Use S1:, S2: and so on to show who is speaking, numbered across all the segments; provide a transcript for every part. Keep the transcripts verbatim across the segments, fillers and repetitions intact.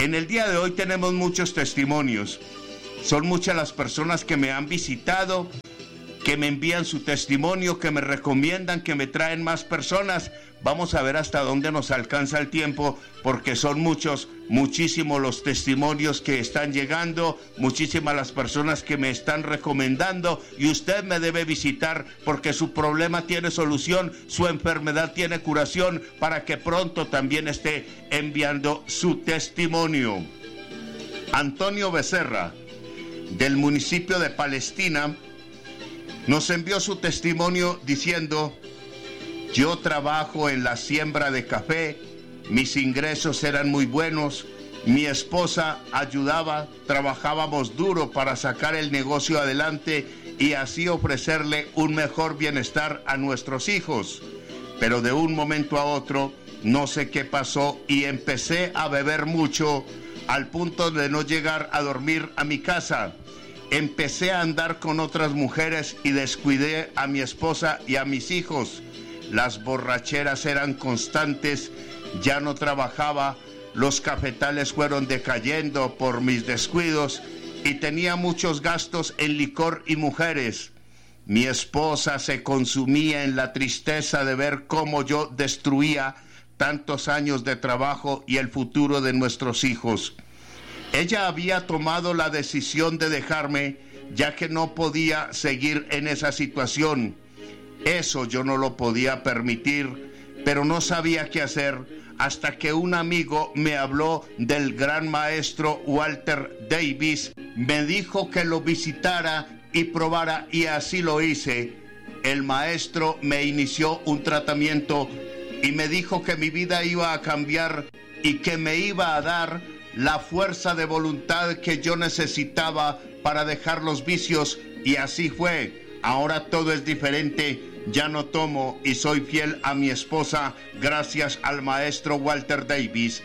S1: En el día de hoy tenemos muchos testimonios. Son muchas las personas que me han visitado, que me envían su testimonio, que me recomiendan, que me traen más personas. Vamos a ver hasta dónde nos alcanza el tiempo, porque son muchos, muchísimos los testimonios que están llegando, muchísimas las personas que me están recomendando, y usted me debe visitar porque su problema tiene solución, su enfermedad tiene curación, para que pronto también esté enviando su testimonio. Antonio Becerra, del municipio de Palestina, nos envió su testimonio diciendo: yo trabajo en la siembra de café, mis ingresos eran muy buenos, mi esposa ayudaba, trabajábamos duro para sacar el negocio adelante y así ofrecerle un mejor bienestar a nuestros hijos. Pero de un momento a otro, no sé qué pasó y empecé a beber mucho al punto de no llegar a dormir a mi casa. Empecé a andar con otras mujeres y descuidé a mi esposa y a mis hijos. Las borracheras eran constantes, ya no trabajaba, los cafetales fueron decayendo por mis descuidos y tenía muchos gastos en licor y mujeres. Mi esposa se consumía en la tristeza de ver cómo yo destruía tantos años de trabajo y el futuro de nuestros hijos. Ella había tomado la decisión de dejarme, ya que no podía seguir en esa situación. Eso yo no lo podía permitir, pero no sabía qué hacer hasta que un amigo me habló del gran maestro Walter Davis. Me dijo que lo visitara y probara, y así lo hice. El maestro me inició un tratamiento y me dijo que mi vida iba a cambiar y que me iba a dar la fuerza de voluntad que yo necesitaba para dejar los vicios, y así fue. Ahora todo es diferente, ya no tomo y soy fiel a mi esposa gracias al maestro Walter Davis.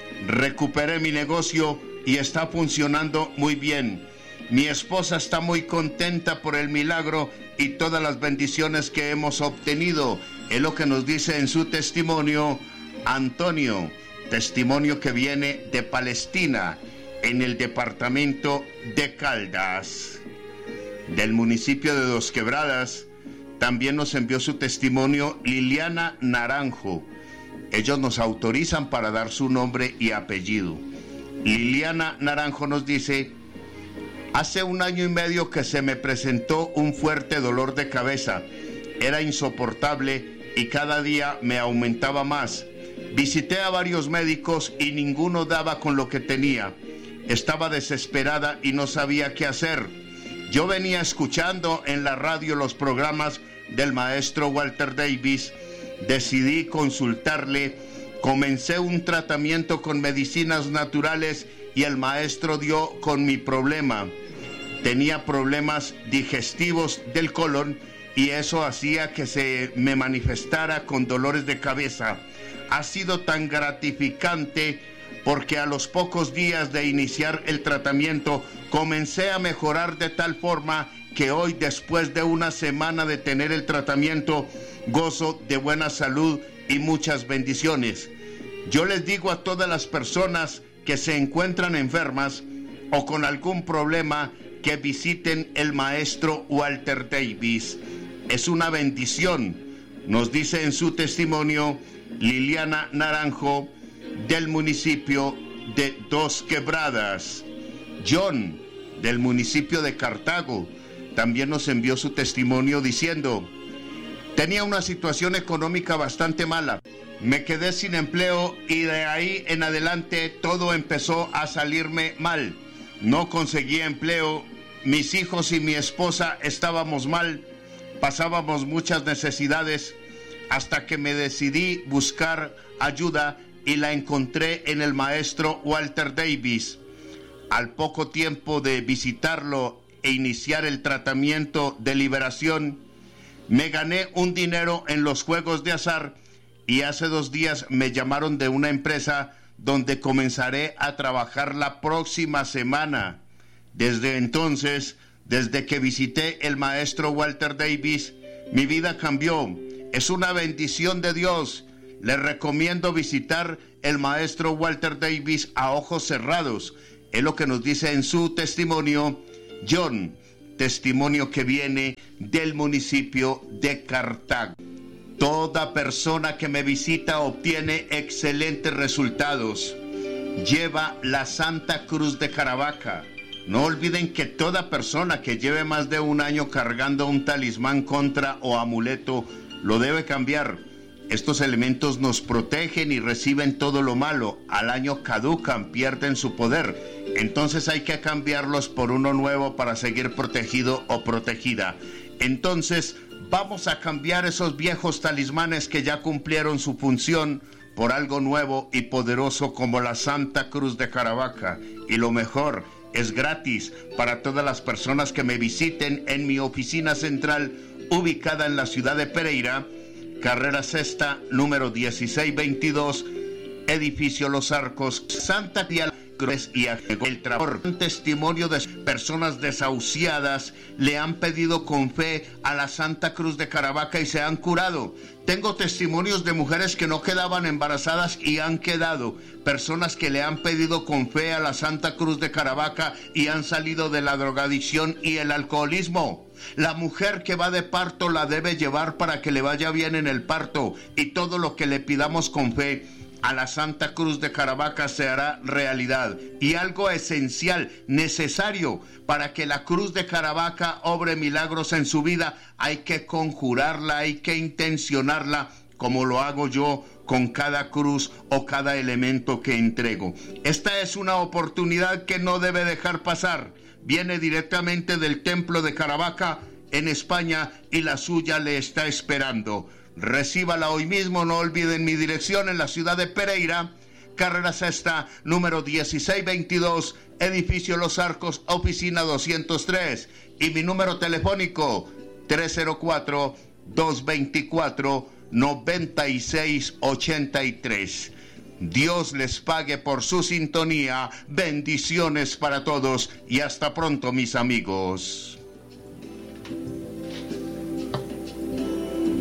S1: Recuperé mi negocio y está funcionando muy bien. Mi esposa está muy contenta por el milagro y todas las bendiciones que hemos obtenido. Es lo que nos dice en su testimonio Antonio. Testimonio que viene de Palestina, en el departamento de Caldas. Del municipio de Dos Quebradas, también nos envió su testimonio Liliana Naranjo. Ellos nos autorizan para dar su nombre y apellido. Liliana Naranjo nos dice: hace un año y medio que se me presentó un fuerte dolor de cabeza. Era insoportable y cada día me aumentaba más. Visité a varios médicos y ninguno daba con lo que tenía. Estaba desesperada y no sabía qué hacer. Yo venía escuchando en la radio los programas del maestro Walter Davis. Decidí consultarle. Comencé un tratamiento con medicinas naturales y el maestro dio con mi problema. Tenía problemas digestivos del colon y eso hacía que se me manifestara con dolores de cabeza. Ha sido tan gratificante porque a los pocos días de iniciar el tratamiento comencé a mejorar de tal forma que hoy, después de una semana de tener el tratamiento, gozo de buena salud y muchas bendiciones. Yo les digo a todas las personas que se encuentran enfermas o con algún problema que visiten el maestro Walter Davis. Es una bendición, nos dice en su testimonio Liliana Naranjo, del municipio de Dos Quebradas. John, del municipio de Cartago, también nos envió su testimonio diciendo: tenía una situación económica bastante mala, me quedé sin empleo y de ahí en adelante todo empezó a salirme mal. No conseguía empleo, mis hijos y mi esposa estábamos mal, pasábamos muchas necesidades, hasta que me decidí buscar ayuda y la encontré en el maestro Walter Davis. Al poco tiempo de visitarlo e iniciar el tratamiento de liberación, me gané un dinero en los juegos de azar y hace dos días me llamaron de una empresa donde comenzaré a trabajar la próxima semana. Desde entonces, desde que visité el maestro Walter Davis, mi vida cambió. Es una bendición de Dios les recomiendo visitar el maestro Walter Davis a ojos cerrados. Es lo que nos dice en su testimonio John, testimonio que viene del municipio de Cartago. Toda persona que me visita obtiene excelentes resultados. Lleva la Santa Cruz de Caravaca. No olviden que toda persona que lleve más de un año cargando un talismán contra o amuleto lo debe cambiar. Estos elementos nos protegen y reciben todo lo malo. Al año caducan, pierden su poder. Entonces hay que cambiarlos por uno nuevo para seguir protegido o protegida. Entonces vamos a cambiar esos viejos talismanes que ya cumplieron su función por algo nuevo y poderoso como la Santa Cruz de Caravaca. Y lo mejor, es gratis para todas las personas que me visiten en mi oficina central ubicada en la ciudad de Pereira, carrera sexta, número dieciséis veintidós, edificio Los Arcos, Santa Clara y el trabajo. Un testimonio de personas desahuciadas le han pedido con fe a la Santa Cruz de Caravaca y se han curado. Tengo testimonios de mujeres que no quedaban embarazadas y han quedado. Personas que le han pedido con fe a la Santa Cruz de Caravaca y han salido de la drogadicción y el alcoholismo. La mujer que va de parto la debe llevar para que le vaya bien en el parto, y todo lo que le pidamos con fe a la Santa Cruz de Caravaca se hará realidad. Y algo esencial, necesario para que la Cruz de Caravaca obre milagros en su vida, hay que conjurarla, hay que intencionarla, como lo hago yo con cada cruz o cada elemento que entrego. Esta es una oportunidad que no debe dejar pasar. Viene directamente del templo de Caravaca en España y la suya le está esperando. Recíbala hoy mismo. No olviden mi dirección en la ciudad de Pereira, carrera sexta, número dieciséis veintidós, edificio Los Arcos, oficina doscientos tres, y mi número telefónico tres cero cuatro, dos dos cuatro, nueve seis ocho tres. Dios les pague por su sintonía. Bendiciones para todos y hasta pronto, mis amigos.